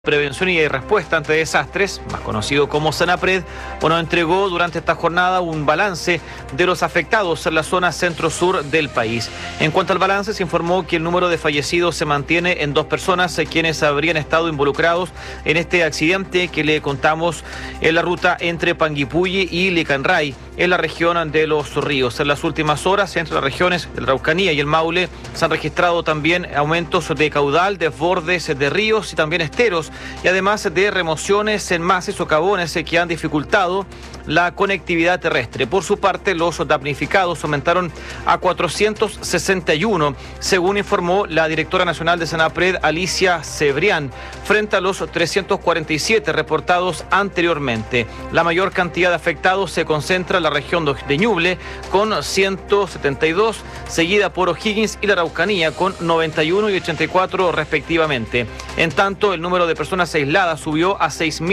Prevención y Respuesta ante Desastres, más conocido como Senapred, entregó durante esta jornada un balance de los afectados en la zona centro-sur del país. En cuanto al balance, se informó que el número de fallecidos se mantiene en 2 personas, quienes habrían estado involucrados en este accidente que le contamos en la ruta entre Panguipulli y Licanray, en la región de Los Ríos. En las últimas horas, entre las regiones de la Araucanía y el Maule, se han registrado también aumentos de caudal, desbordes de ríos y también esteros, y además de remociones en embalses o socavones que han dificultado la conectividad terrestre. Por su parte, los damnificados aumentaron a 461, según informó la directora nacional de Senapred, Alicia Cebrián, frente a los 347 reportados anteriormente. La mayor cantidad de afectados se concentra en la región de Ñuble, con 172, seguida por O'Higgins y la Araucanía, con 91 y 84 respectivamente. En tanto, el número de personas aisladas subió a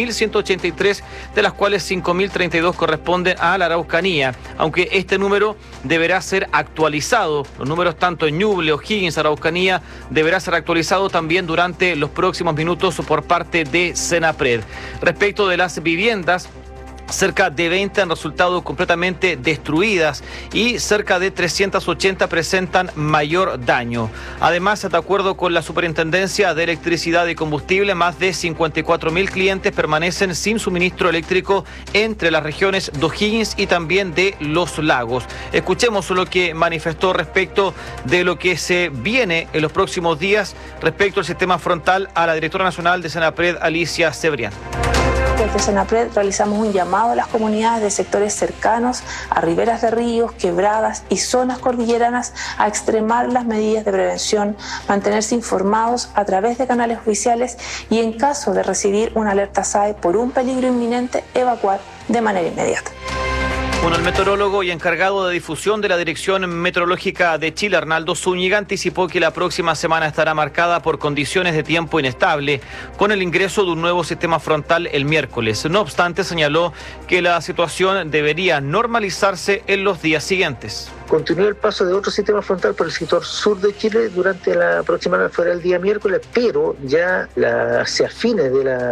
6.183, de las cuales 5.032 corresponden a la Araucanía, aunque este número deberá ser actualizado. Los números tanto en Ñuble, O'Higgins, Araucanía, deberá ser actualizado también durante los próximos minutos por parte de Senapred. Respecto de las viviendas, cerca de 20 han resultado completamente destruidas y cerca de 380 presentan mayor daño. Además, de acuerdo con la Superintendencia de Electricidad y Combustible, más de 54.000 clientes permanecen sin suministro eléctrico entre las regiones de O'Higgins y también de Los Lagos. Escuchemos lo que manifestó respecto de lo que se viene en los próximos días respecto al sistema frontal a la directora nacional de Senapred, Alicia Cebrián. Desde Senapred realizamos un llamado a las comunidades de sectores cercanos a riberas de ríos, quebradas y zonas cordilleranas a extremar las medidas de prevención, mantenerse informados a través de canales oficiales y, en caso de recibir una alerta SAE por un peligro inminente, evacuar de manera inmediata. El meteorólogo y encargado de difusión de la Dirección Meteorológica de Chile, Arnaldo Zúñiga, anticipó que la próxima semana estará marcada por condiciones de tiempo inestable, con el ingreso de un nuevo sistema frontal el miércoles. No obstante, señaló que la situación debería normalizarse en los días siguientes. Continúa el paso de otro sistema frontal por el sector sur de Chile durante la próxima, fuera el día miércoles, pero ya hacia fines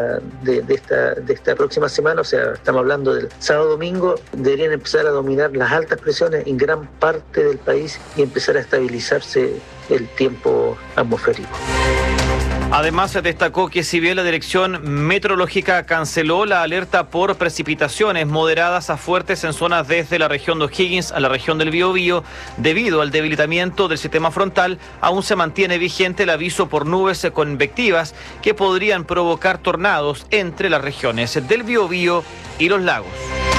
de esta próxima semana, o sea, estamos hablando del sábado-domingo, deberían empezar a dominar las altas presiones en gran parte del país y empezar a estabilizarse el tiempo atmosférico. Además, se destacó que si bien la Dirección Meteorológica canceló la alerta por precipitaciones moderadas a fuertes en zonas desde la región de O'Higgins a la región del Biobío, debido al debilitamiento del sistema frontal, aún se mantiene vigente el aviso por nubes convectivas que podrían provocar tornados entre las regiones del Biobío y los lagos.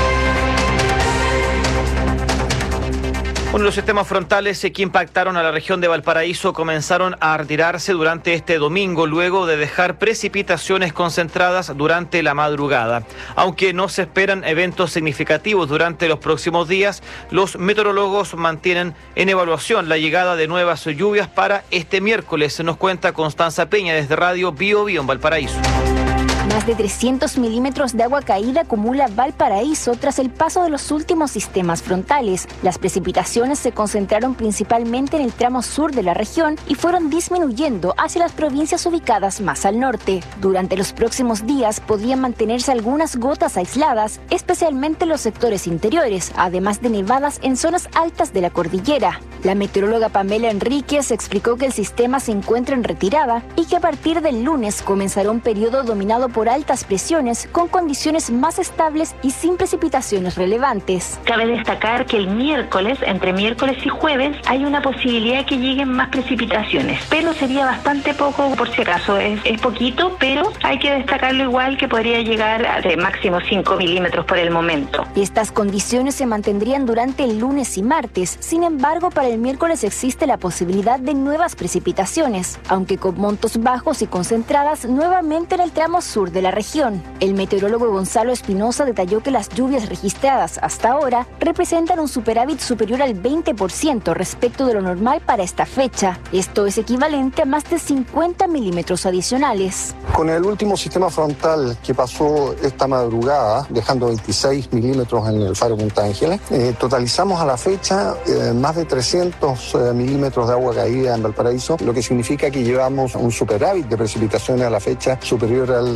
Los sistemas frontales que impactaron a la región de Valparaíso comenzaron a retirarse durante este domingo, luego de dejar precipitaciones concentradas durante la madrugada. Aunque no se esperan eventos significativos durante los próximos días, los meteorólogos mantienen en evaluación la llegada de nuevas lluvias para este miércoles. Nos cuenta Constanza Peña desde Radio Biobío en Valparaíso. Más de 300 milímetros de agua caída acumula Valparaíso tras el paso de los últimos sistemas frontales. Las precipitaciones se concentraron principalmente en el tramo sur de la región y fueron disminuyendo hacia las provincias ubicadas más al norte. Durante los próximos días podrían mantenerse algunas gotas aisladas, especialmente en los sectores interiores, además de nevadas en zonas altas de la cordillera. La meteoróloga Pamela Enríquez explicó que el sistema se encuentra en retirada y que a partir del lunes comenzará un periodo dominado por altas presiones, con condiciones más estables y sin precipitaciones relevantes. Cabe destacar que el miércoles, entre miércoles y jueves, hay una posibilidad de que lleguen más precipitaciones, pero sería bastante poco, por si acaso, es poquito, pero hay que destacarlo igual, que podría llegar a de máximo 5 milímetros por el momento. Estas condiciones se mantendrían durante el lunes y martes. Sin embargo, para el miércoles existe la posibilidad de nuevas precipitaciones, aunque con montos bajos y concentradas nuevamente en el tramo sur sur de la región. El meteorólogo Gonzalo Espinosa detalló que las lluvias registradas hasta ahora representan un superávit superior al 20% respecto de lo normal para esta fecha. Esto es equivalente a más de 50 milímetros adicionales. Con el último sistema frontal que pasó esta madrugada, dejando 26 milímetros en el Faro Punta Ángeles, totalizamos a la fecha más de 300 milímetros de agua caída en Valparaíso, lo que significa que llevamos un superávit de precipitaciones a la fecha superior al